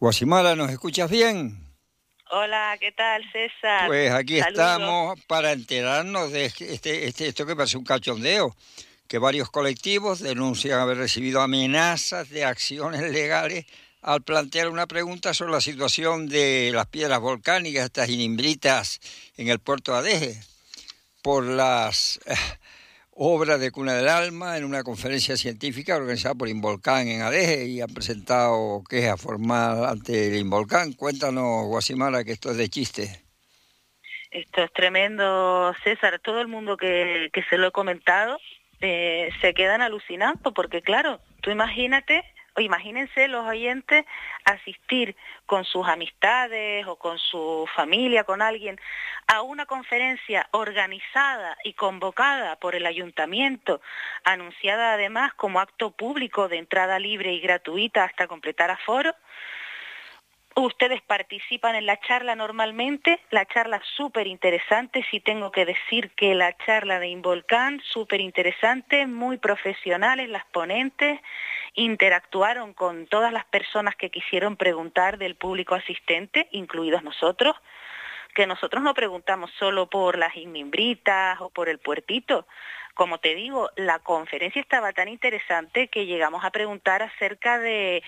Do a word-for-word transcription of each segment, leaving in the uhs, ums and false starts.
Guasimara, ¿nos escuchas bien? Hola, ¿qué tal, César? Pues aquí Saludos. estamos para enterarnos de este, este, esto que parece un cachondeo, que varios colectivos denuncian haber recibido amenazas de acciones legales al plantear una pregunta sobre la situación de las piedras volcánicas, estas inimbritas en el puerto de Adeje, por las eh, obras de Cuna del Alma en una conferencia científica organizada por Involcán en Adeje, y han presentado queja formal ante el Involcán. Cuéntanos, Guasimara, que esto es de chiste. Esto es tremendo, César. Todo el mundo que, que se lo he comentado eh, se quedan alucinando porque, claro, tú imagínate, o imagínense los oyentes asistir con sus amistades o con su familia, con alguien, a una conferencia organizada y convocada por el ayuntamiento, anunciada además como acto público de entrada libre y gratuita hasta completar aforo. Ustedes participan en la charla normalmente, la charla súper interesante, sí tengo que decir que la charla de Involcán, súper interesante, muy profesionales las ponentes, interactuaron con todas las personas que quisieron preguntar del público asistente, incluidos nosotros, que nosotros no preguntamos solo por las ignimbritas o por el puertito. Como te digo, la conferencia estaba tan interesante que llegamos a preguntar acerca de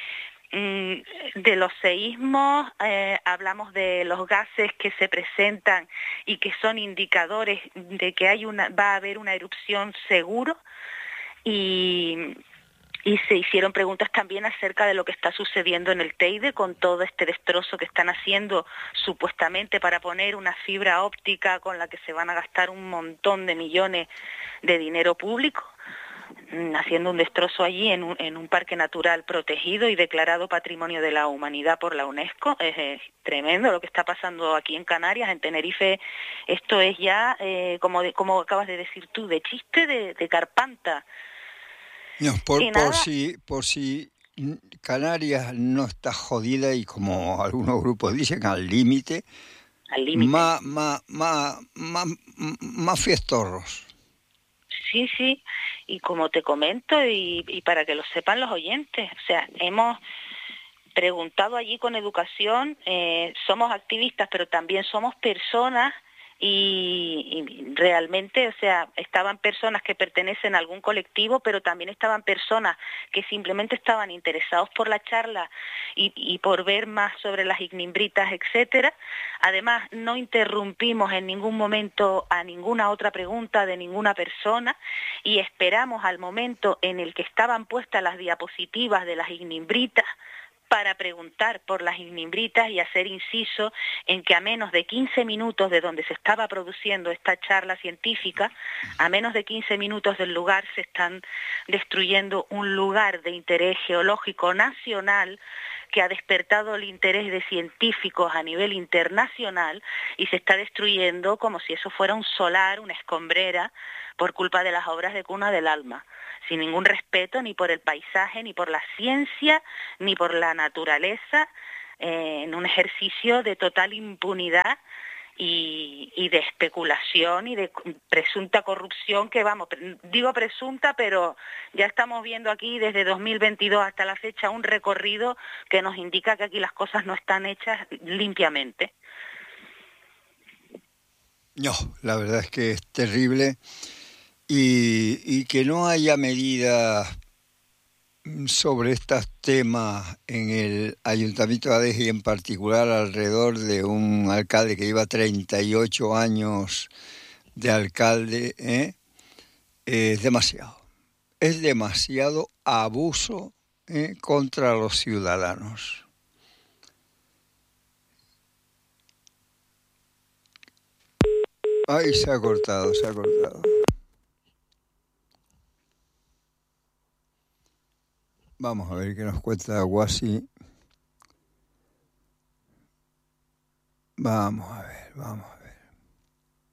de los seísmos, eh, hablamos de los gases que se presentan y que son indicadores de que hay una, va a haber una erupción seguro, y, y se hicieron preguntas también acerca de lo que está sucediendo en el Teide con todo este destrozo que están haciendo supuestamente para poner una fibra óptica con la que se van a gastar un montón de millones de dinero público, haciendo un destrozo allí en un, en un parque natural protegido y declarado Patrimonio de la Humanidad por la UNESCO. Es, es tremendo lo que está pasando aquí en Canarias, en Tenerife. Esto es ya, eh, como, de, como acabas de decir tú, de chiste de, de Carpanta. No, por, Y por nada, si, por si Canarias no está jodida y, como algunos grupos dicen, al límite, al límite. más, más, más, más, más fiestorros. Sí, sí, y como te comento, y, y para que lo sepan los oyentes, o sea, hemos preguntado allí con educación, eh, somos activistas, pero también somos personas, y, y realmente, o sea, estaban personas que pertenecen a algún colectivo, pero también estaban personas que simplemente estaban interesados por la charla y, y por ver más sobre las ignimbritas, etcétera. Además, no interrumpimos en ningún momento a ninguna otra pregunta de ninguna persona, y esperamos al momento en el que estaban puestas las diapositivas de las ignimbritas para preguntar por las ignimbritas y hacer inciso en que a menos de quince minutos de donde se estaba produciendo esta charla científica, a menos de quince minutos del lugar, se están destruyendo un lugar de interés geológico nacional que ha despertado el interés de científicos a nivel internacional, y se está destruyendo como si eso fuera un solar, una escombrera, por culpa de las obras de Cuna del Alma, sin ningún respeto ni por el paisaje, ni por la ciencia, ni por la naturaleza, eh, en un ejercicio de total impunidad y, y de especulación y de presunta corrupción, que vamos, digo presunta, pero ya estamos viendo aquí desde dos mil veintidós hasta la fecha un recorrido que nos indica que aquí las cosas no están hechas limpiamente. No, la verdad es que es terrible, y, y que no haya medidas sobre estos temas en el Ayuntamiento de Adeje, y en particular alrededor de un alcalde que lleva treinta y ocho años de alcalde, ¿eh? Es demasiado. Es demasiado abuso, ¿eh? contra los ciudadanos. Ay, se ha cortado, se ha cortado. Vamos a ver qué nos cuenta Guasi. Vamos a ver, vamos a ver.